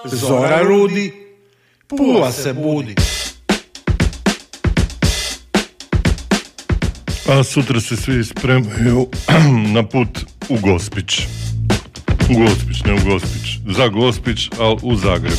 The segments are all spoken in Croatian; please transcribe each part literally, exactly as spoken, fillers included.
Zora rudi, Pula se budi. A sutra se svi spremaju na put u Gospić. U Gospić, ne u Gospić. Za Gospić, ali u Zagreb.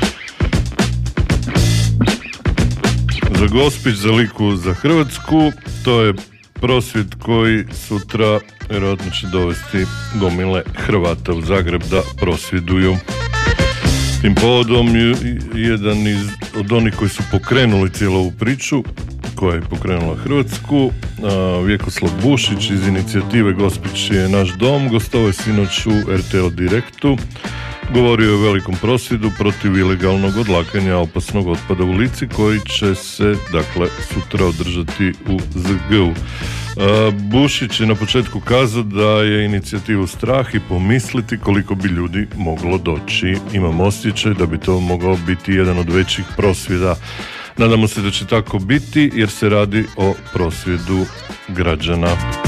Za Gospić, za Liku, za Hrvatsku. To je prosvjed koji sutra vjerojatno će dovesti gomile Hrvata u Zagreb da prosvjeduju. Tim povodom jedan iz, od onih koji su pokrenuli cijelu ovu priču, koja je pokrenula Hrvatsku, Vjekoslav Bušić iz inicijative Gospić je naš dom, gostovao je sinoć u er te el Direktu, govorio je o velikom prosvjedu protiv ilegalnog odlaganja opasnog otpada u Lici koji će se, dakle, sutra održati u zet ge u. Bušić je na početku kazao da je inicijativu strah i pomisliti koliko bi ljudi moglo doći. Imam osjećaj da bi to mogao biti jedan od većih prosvjeda. Nadamo se da će tako biti jer se radi o prosvjedu građana.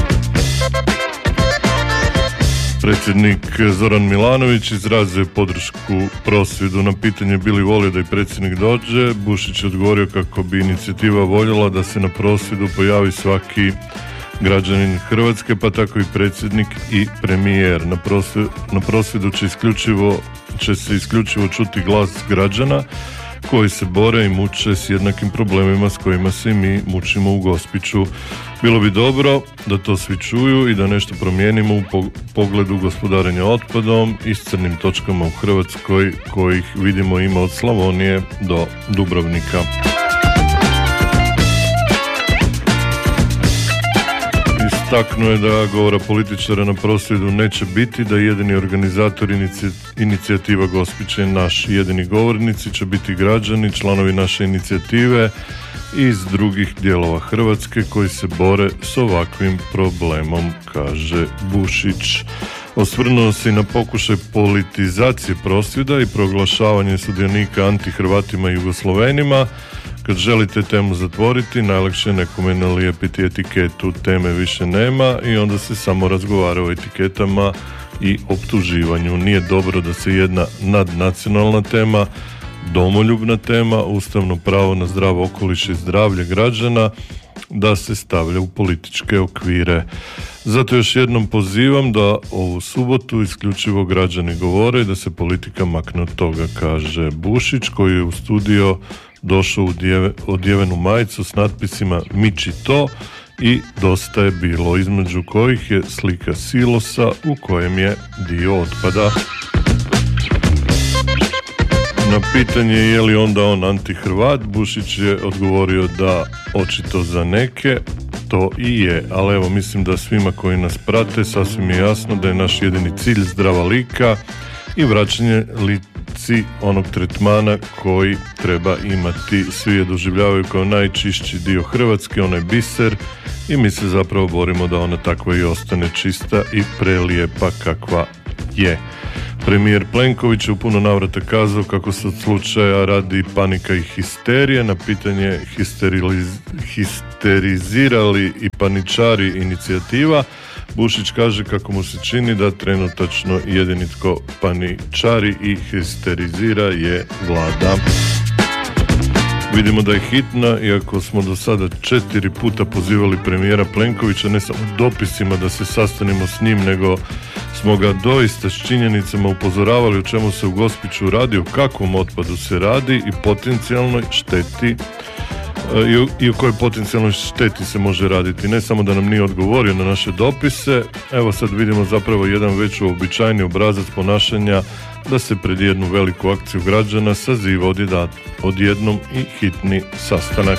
Predsjednik Zoran Milanović izrazio je podršku prosvjedu. Na pitanje bi li volio da i predsjednik dođe, Bušić je odgovorio kako bi inicijativa voljela da se na prosvjedu pojavi svaki građanin Hrvatske, pa tako i predsjednik i premijer. Na prosvjedu, na prosvjedu će, isključivo, će se isključivo čuti glas građana koji se bore i muče s jednakim problemima s kojima se i mi mučimo u Gospiću. Bilo bi dobro da to svi čuju i da nešto promijenimo u pogledu gospodarenja otpadom i s crnim točkama u Hrvatskoj kojih vidimo ima od Slavonije do Dubrovnika. Istaknuo je da govora političara na prosvjedu neće biti, da jedini organizator inici, inicijativa Gospić je naš. Jedini govornici će biti građani, članovi naše inicijative iz drugih dijelova Hrvatske koji se bore s ovakvim problemom, kaže Bušić. Osvrnuo se i na pokušaj politizacije prosvjeda i proglašavanje sudionika anti-Hrvatima i Jugoslovenima. Kad želite temu zatvoriti, najlakše nekome nalijepiti etiketu, teme više nema i onda se samo razgovara o etiketama i optuživanju. Nije dobro da se jedna nadnacionalna tema, domoljubna tema, ustavno pravo na zdrav okoliš i zdravlje građana, da se stavlja u političke okvire. Zato još jednom pozivam da ovu subotu isključivo građani govore i da se politika makne od toga, kaže Bušić, koji je u studio došao u djeve, odjevenu majicu s natpisima Miči to i Dosta je bilo, između kojih je slika silosa u kojem je dio otpada. Na pitanje je li onda on anti-Hrvat, Bušić je odgovorio da očito za neke to i je, ali evo mislim da svima koji nas prate sasvim je jasno da je naš jedini cilj zdrava Lika i vraćanje Lici onog tretmana koji treba imati. Svi je doživljavaju kao najčišći dio Hrvatske, onaj biser, i mi se zapravo borimo da ona takva i ostane čista i prelijepa kakva je. Premijer Plenković je u puno navrata kazao kako se od slučaja radi panika i histerije. Na pitanje histeriz, histerizirali i paničari inicijativa, Bušić kaže kako mu se čini da trenutačno jedini tko paničari i histerizira je vlada. Vidimo da je hitna, iako smo do sada četiri puta pozivali premijera Plenkovića ne samo dopisima da se sastanemo s njim, nego smo ga doista s činjenicama upozoravali o čemu se u Gospiću radi, o kakvom otpadu se radi i potencijalnoj šteti i o kojoj potencijalnoj šteti se može raditi. Ne samo da nam nije odgovorio na naše dopise, evo sad vidimo zapravo jedan već uobičajeni obrazac ponašanja da se pred jednu veliku akciju građana saziva odjednom i hitni sastanak.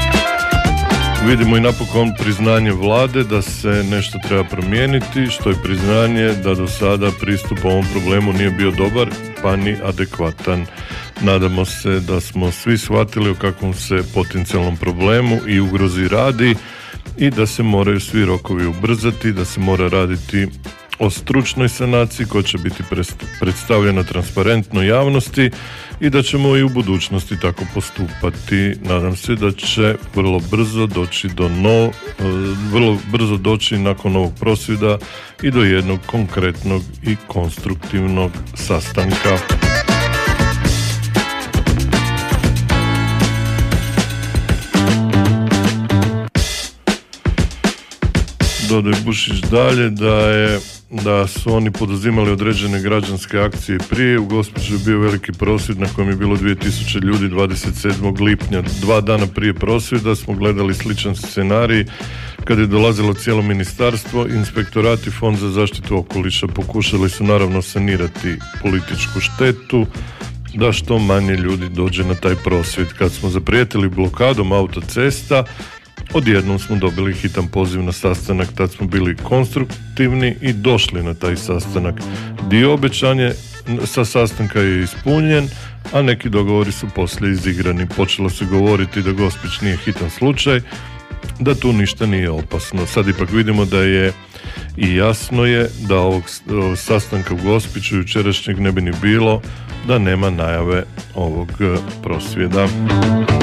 Vidimo i napokon priznanje vlade da se nešto treba promijeniti, što je priznanje da do sada pristup ovom problemu nije bio dobar pa ni adekvatan. Nadamo se da smo svi shvatili o kakvom se potencijalnom problemu i ugrozi radi i da se moraju svi rokovi ubrzati, da se mora raditi o stručnoj sanaciji koja će biti predstavljena transparentno javnosti i da ćemo i u budućnosti tako postupati. Nadam se da će vrlo brzo doći do no, vrlo brzo doći nakon ovog prosvjeda i do jednog konkretnog i konstruktivnog sastanka. dodao Bušić dalje da je da su oni poduzimali određene građanske akcije prije. U Gospiću je bio veliki prosvjed na kojem je bilo dvije tisuće ljudi dvadeset sedmog lipnja. Dva dana prije prosvjeda smo gledali sličan scenarij kad je dolazilo cijelo ministarstvo, inspektorat i Fond za zaštitu okoliša. Pokušali su naravno sanirati političku štetu da što manje ljudi dođe na taj prosvjed. Kad smo zaprijetili blokadom autocesta, odjednom smo dobili hitan poziv na sastanak, tad smo bili konstruktivni i došli na taj sastanak. Dio obećanje sa sastanka je ispunjen, a neki dogovori su poslije izigrani. Počelo se govoriti da Gospić nije hitan slučaj, da tu ništa nije opasno. Sad ipak vidimo da je i jasno je da ovog sastanka u Gospiću jučerašnjeg ne bi ni bilo da nema najave ovog prosvjeda.